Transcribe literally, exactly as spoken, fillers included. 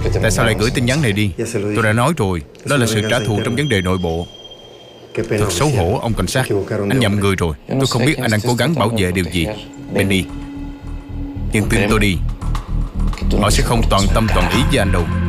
Tại sao lại gửi tin nhắn này đi? Tôi đã nói rồi, đó là sự trả thù trong vấn đề nội bộ. Thật xấu hổ, ông cảnh sát. Anh nhầm người rồi. Tôi không biết anh đang cố gắng bảo vệ điều gì. Benny, nhưng tin tôi đi, họ sẽ không toàn tâm toàn ý với anh đâu.